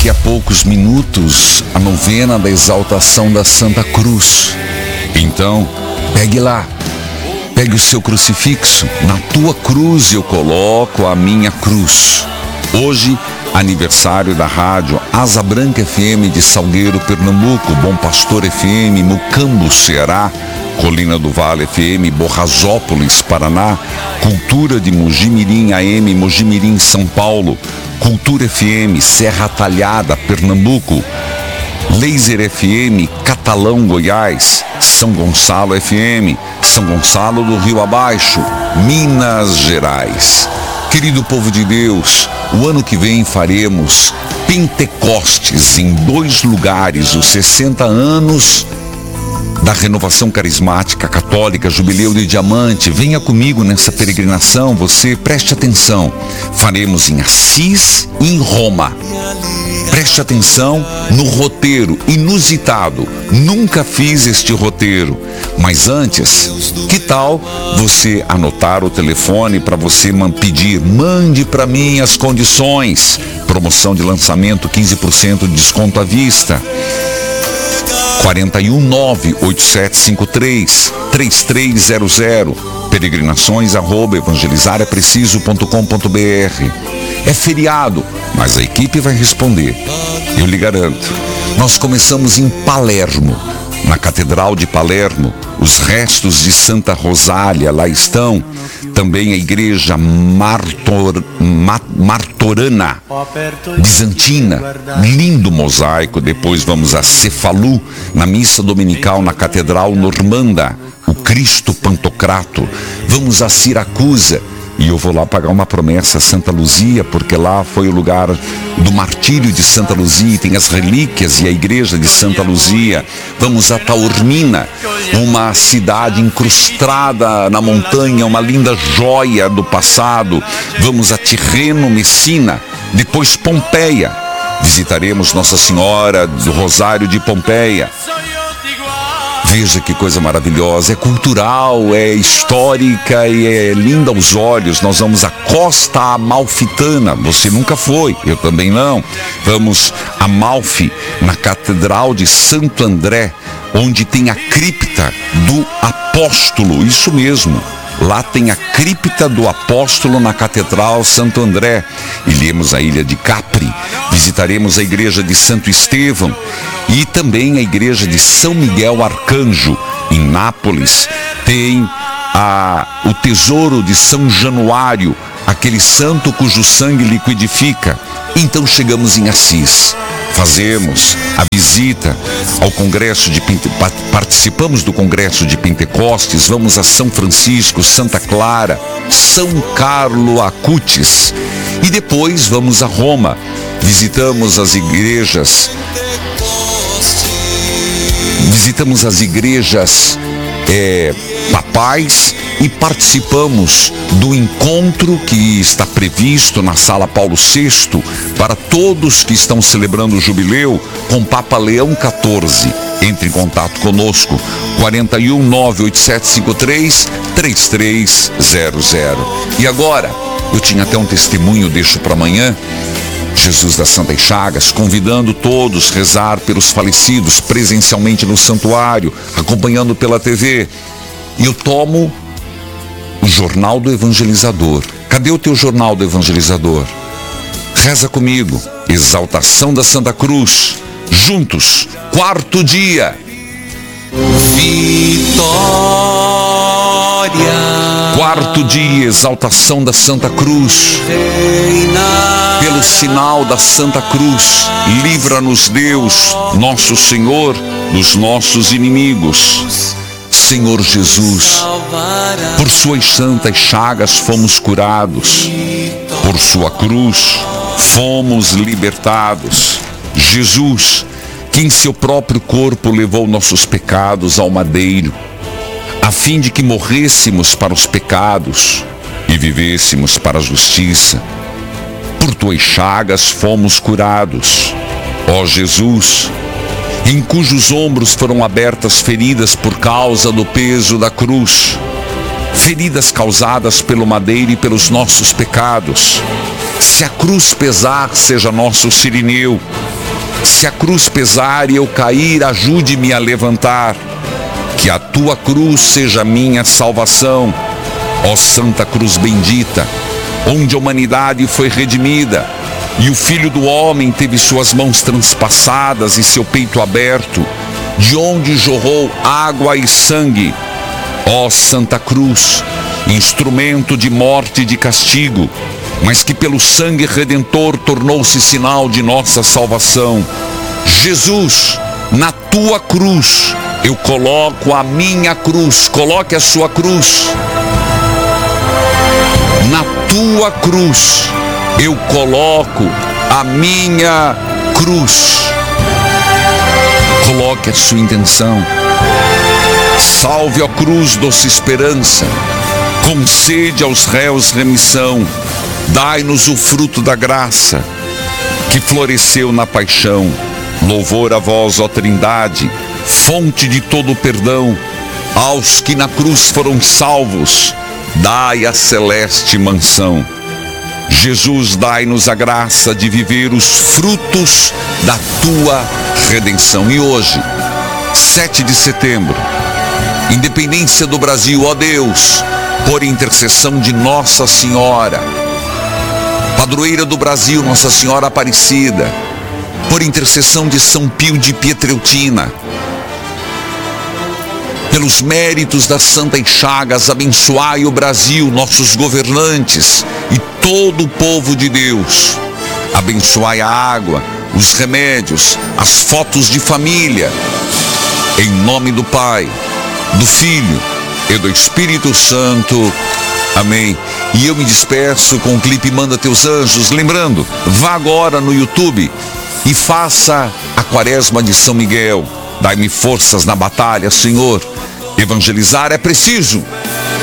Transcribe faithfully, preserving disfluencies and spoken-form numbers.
daqui a poucos minutos a novena da exaltação da Santa Cruz. Então, pegue lá, pegue o seu crucifixo, na tua cruz eu coloco a minha cruz. Hoje, aniversário da rádio Asa Branca F M de Salgueiro, Pernambuco, Bom Pastor F M, Mucambo, Ceará, Colina do Vale F M, Borrazópolis, Paraná, Cultura de Mojimirim A M, Mojimirim, São Paulo, Cultura F M, Serra Talhada, Pernambuco, Laser F M, Catalão, Goiás, São Gonçalo F M, São Gonçalo do Rio Abaixo, Minas Gerais. Querido povo de Deus, o ano que vem faremos Pentecostes em dois lugares, os sessenta anos da Renovação Carismática Católica, Jubileu de Diamante. Venha comigo nessa peregrinação, você preste atenção. Faremos em Assis e em Roma. Preste atenção no roteiro inusitado. Nunca fiz este roteiro. Mas antes, que tal você anotar o telefone para você pedir? Mande para mim as condições. Promoção de lançamento, quinze por cento de desconto à vista. quatro um nove, oito sete cinco três, três três zero zero. Peregrinações arroba evangelizarepreciso ponto com ponto br. É feriado, mas a equipe vai responder. Eu lhe garanto. Nós começamos em Palermo, na Catedral de Palermo. Os restos de Santa Rosália lá estão. Também a igreja Martor, Ma, Martorana, bizantina, lindo mosaico. Depois vamos a Cefalu, na missa dominical na Catedral Normanda, o Cristo Pantocrato. Vamos a Siracusa, e eu vou lá pagar uma promessa a Santa Luzia, porque lá foi o lugar do martírio de Santa Luzia, e tem as relíquias e a igreja de Santa Luzia. Vamos a Taormina, uma cidade incrustada na montanha, uma linda joia do passado. Vamos a Tirreno, Messina, depois Pompeia. Visitaremos Nossa Senhora do Rosário de Pompeia. Veja que coisa maravilhosa, é cultural, é histórica e é linda aos olhos. Nós vamos à Costa Amalfitana, você nunca foi, eu também não. Vamos a Amalfi, na Catedral de Santo André, onde tem a cripta do apóstolo, isso mesmo. Lá tem a cripta do apóstolo na Catedral Santo André. Iremos à ilha de Capri, visitaremos a igreja de Santo Estevão e também a igreja de São Miguel Arcanjo. Em Nápoles tem a, o tesouro de São Januário, aquele santo cujo sangue liquidifica. Então chegamos em Assis. Fazemos a visita ao Congresso de Pente... participamos do Congresso de Pentecostes, vamos a São Francisco, Santa Clara, São Carlo Acutis e depois vamos a Roma. Visitamos as igrejas, visitamos as igrejas é, papais e participamos do encontro que está previsto na Sala Paulo sexto para todos que estão celebrando o jubileu com Papa Leão quatorze. Entre em contato conosco, quatro um nove, oito sete cinco três, três três zero zero. E agora, eu tinha até um testemunho, deixo para amanhã. Jesus das Santas Chagas, convidando todos a rezar pelos falecidos presencialmente no santuário, acompanhando pela T V. E eu tomo o Jornal do Evangelizador. Cadê o teu Jornal do Evangelizador? Reza comigo. Exaltação da Santa Cruz. Juntos. Quarto dia. Vitória. Quarto dia. Exaltação da Santa Cruz. Pelo sinal da Santa Cruz, livra-nos Deus, nosso Senhor, dos nossos inimigos. Senhor Jesus, por suas santas chagas fomos curados, por sua cruz fomos libertados. Jesus, que em seu próprio corpo levou nossos pecados ao madeiro, a fim de que morrêssemos para os pecados e vivêssemos para a justiça. Por tuas chagas fomos curados, ó Jesus, em cujos ombros foram abertas feridas por causa do peso da cruz, feridas causadas pelo madeiro e pelos nossos pecados. Se a cruz pesar, seja nosso cirineu, Se a cruz pesar e eu cair, ajude-me a levantar. Que a tua cruz seja minha salvação. Ó Santa Cruz bendita, onde a humanidade foi redimida e o Filho do Homem teve suas mãos transpassadas e seu peito aberto, de onde jorrou água e sangue. Ó Santa Cruz, instrumento de morte e de castigo, mas que pelo sangue redentor tornou-se sinal de nossa salvação. Jesus, na tua cruz, eu coloco a minha cruz. Coloque a sua cruz. Na tua cruz, eu coloco a minha cruz. Coloque a sua intenção. Salve, ó cruz, doce esperança. Concede aos réus remissão. Dai-nos o fruto da graça que floresceu na paixão. Louvor a vós, ó Trindade, fonte de todo o perdão. Aos que na cruz foram salvos, dai a celeste mansão. Jesus, dai-nos a graça de viver os frutos da tua redenção. E hoje, sete de setembro, independência do Brasil, ó Deus, por intercessão de Nossa Senhora, padroeira do Brasil, Nossa Senhora Aparecida, por intercessão de São Pio de Pietreutina, pelos méritos das Santas Chagas, abençoai o Brasil, nossos governantes e todo o povo de Deus. Abençoai a água, os remédios, as fotos de família. Em nome do Pai, do Filho e do Espírito Santo. Amém. E eu me despeço com o clipe Manda Teus Anjos. Lembrando, vá agora no YouTube e faça a Quaresma de São Miguel. Dai-me forças na batalha, Senhor. Evangelizar é preciso.